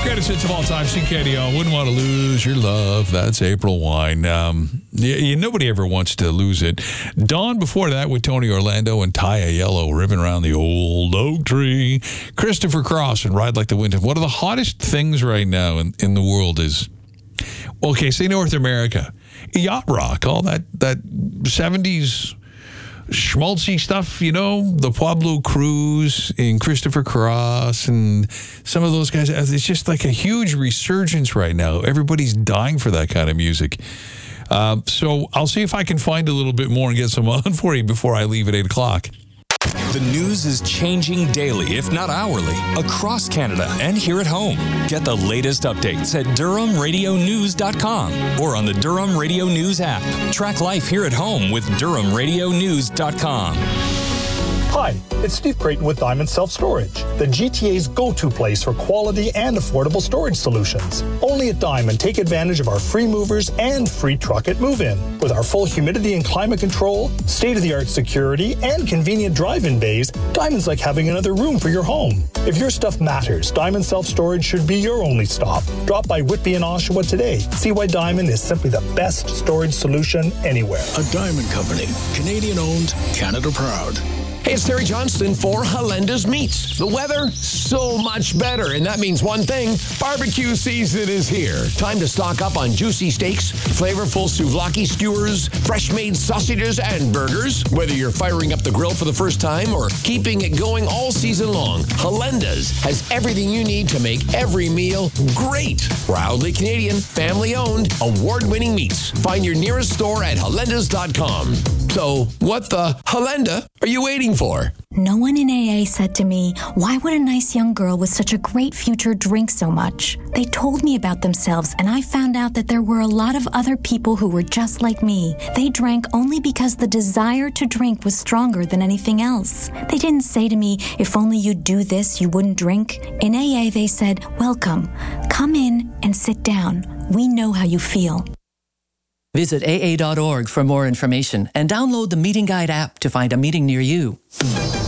greatest hits of all time, CKDO. Wouldn't want to lose your love. That's April Wine. Nobody ever wants to lose it. Dawn before that with Tony Orlando and Tie a Yellow Ribbon Around the Old Oak Tree. Christopher Cross and Ride Like the Wind. One of the hottest things right now in the world is, okay, say North America. Yacht rock, all that 70s schmaltzy stuff, you know, the Pablo Cruz and Christopher Cross and some of those guys. It's just like a huge resurgence right now. Everybody's dying for that kind of music. So I'll see if I can find a little bit more and get some on for you before I leave at 8 o'clock. The news is changing daily, if not hourly, across Canada and here at home. Get the latest updates at DurhamRadioNews.com or on the Durham Radio News app. Track life here at home with DurhamRadioNews.com. Hi, it's Steve Creighton with Diamond Self-Storage, the GTA's go-to place for quality and affordable storage solutions. Only at Diamond, take advantage of our free movers and free truck at move-in. With our full humidity and climate control, state-of-the-art security, and convenient drive-in bays, Diamond's like having another room for your home. If your stuff matters, Diamond Self-Storage should be your only stop. Drop by Whitby and Oshawa today. See why Diamond is simply the best storage solution anywhere. A Diamond Company, Canadian-owned, Canada proud. Hey, it's Terry Johnston for Halenda's Meats. The weather, so much better, and that means one thing. Barbecue season is here. Time to stock up on juicy steaks, flavorful souvlaki skewers, fresh-made sausages, and burgers. Whether you're firing up the grill for the first time or keeping it going all season long, Halenda's has everything you need to make every meal great. Proudly Canadian, family-owned, award-winning meats. Find your nearest store at halendas.com. So, what the Halenda are you waiting for? No one in AA said to me, why would a nice young girl with such a great future drink so much? They told me about themselves, and I found out that there were a lot of other people who were just like me. They drank only because the desire to drink was stronger than anything else. They didn't say to me, if only you'd do this, you wouldn't drink. In AA, they said, welcome. Come in and sit down. We know how you feel. Visit AA.org for more information and download the Meeting Guide app to find a meeting near you.